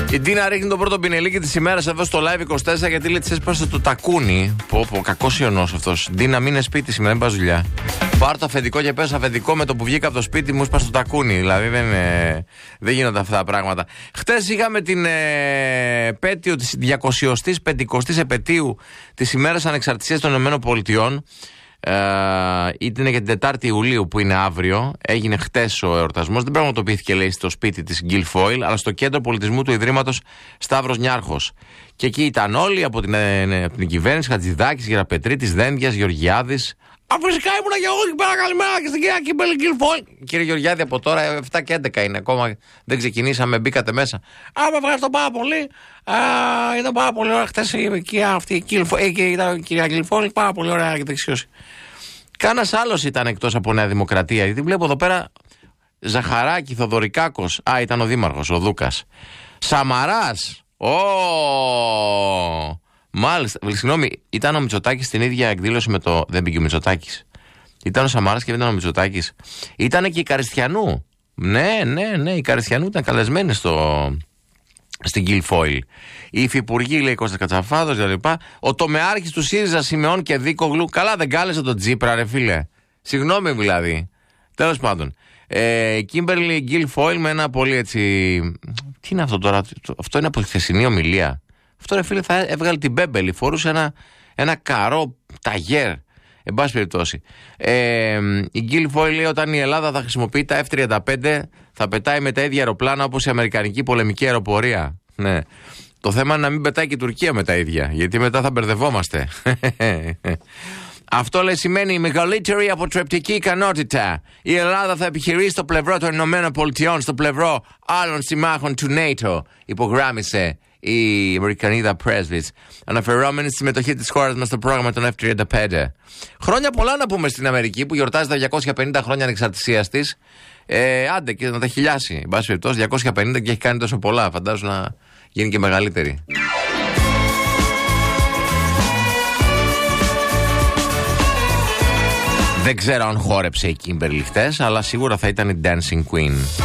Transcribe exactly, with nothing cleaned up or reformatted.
Η Ντίνα ρίχνει τον πρώτο πινελίκι της ημέρας εδώ στο Live είκοσι τέσσερα γιατί λέει της έσπασε το τακούνι. Πω πω, κακός ιονός αυτός. Ντίνα, μείνε σπίτι σήμερα, μην πας δουλειά. Πάρ' το αφεντικό και πες αφεντικό, με το που βγήκα από το σπίτι μου έσπασε το τακούνι. Δηλαδή δεν, ε, δεν γίνονται αυτά τα πράγματα. Χτες είχαμε την ε, επέτειο της διακοσιοστής πεντηκοστής επετείου της ημέρας ανεξαρτησίας των ΗΠΑ. Uh, ήταν για την τετάρτη Ιουλίου που είναι αύριο. Έγινε χτες ο εορτασμός. Δεν πραγματοποιήθηκε, λέει, στο σπίτι της Γκίλφοιλ, αλλά στο κέντρο πολιτισμού του Ιδρύματος Σταύρος Νιάρχος. Και εκεί ήταν όλοι από την, ε, από την κυβέρνηση: Χατζηδάκης, Γεραπετρίτης, Δένδιας, Γεωργιάδης. Α, φυσικά ήμουνα και εγώ εκεί πέρα. Καλημέρα και στην κυρία Κίμπελ Γκίλφοιλ. Κύριε Γεωργιάδη, από τώρα επτά και έντεκα είναι ακόμα. Δεν ξεκινήσαμε, μπήκατε μέσα. Α, με ευχαριστώ πάρα πολύ. Α, ήταν πάρα πολύ ωραία χτες η κυρία αυτή. Η κυρία Γκίλφοιλ, πάρα πολύ ωραία και δεξιώση. Κάνας άλλος ήταν εκτός από Νέα Δημοκρατία. Γιατί βλέπω εδώ πέρα Ζαχαράκη, Θοδωρικάκος. Α, ήταν ο Δήμαρχος, ο Δούκας. Σαμαράς. Ω! Μάλιστα. Συγγνώμη, ήταν ο Μητσοτάκης στην ίδια εκδήλωση με το. Δεν πήγε ο Μητσοτάκης. Ήταν ο Σαμαράς και δεν ήταν ο Μητσοτάκης. Ήταν και η Καριστιανού. Ναι, ναι, ναι. Η Καριστιανού ήταν καλεσμένη στο. Στην Γκίλφοιλ. Η υφυπουργή, λέει, Κώστας Κατσαφάδος κλπ. Ο τομεάρχης του ΣΥΡΙΖΑ, Σιμεών και Δίκογλου. Καλά, δεν κάλεσε τον Τζίπρα, ρε φίλε. Συγγνώμη δηλαδή. Τέλος πάντων. Ε, Κίμπερλι Γκίλφοιλ με ένα πολύ έτσι. Τι είναι αυτό τώρα, αυτό είναι από τη χθεσινή ομιλία. Αυτό, ρε φίλε, θα έβγαλε την Μπέμπελη. Φορούσε ένα, ένα καρό ταγέρ. Εν πάση περιπτώσει. Ε, η Γκίλφοιλ λέει όταν η Ελλάδα θα χρησιμοποιεί τα εφ τριάντα πέντε θα πετάει με τα ίδια αεροπλάνα όπως η Αμερικανική πολεμική αεροπορία. Ναι. Το θέμα είναι να μην πετάει και η Τουρκία με τα ίδια, γιατί μετά θα μπερδευόμαστε. Αυτό, λέει, σημαίνει η μεγαλύτερη αποτρεπτική ικανότητα. Η Ελλάδα θα επιχειρήσει στο πλευρό των Ηνωμένων Πολιτειών, στο πλευρό άλλων συμμάχων του νέιτο, υπογράμμισε η Αμερικανίδα πρέσβης, αναφερόμενη στη συμμετοχή της χώρας μας στο πρόγραμμα των εφ τριάντα πέντε. Χρόνια πολλά να πούμε στην Αμερική που γιορτάζει τα διακόσια πενήντα χρόνια ανεξαρτησίας της. Ε, άντε και να τα χιλιάσει. Εν πάση περιπτώσει, διακόσια πενήντα και έχει κάνει τόσο πολλά. Φαντάζομαι να γίνει και μεγαλύτερη. Δεν ξέρω αν χόρεψε η Κίμπερλι χτες, αλλά σίγουρα θα ήταν η Dancing Queen.